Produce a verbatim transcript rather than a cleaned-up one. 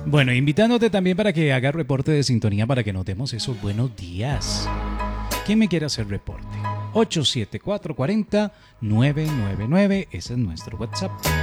Bueno, invitándote también para que haga reporte de sintonía para que nos demos esos buenos días. ¿Quién me quiere hacer reporte? ocho siete cuatro, cuarenta, nueve nueve nueve, ese es nuestro WhatsApp.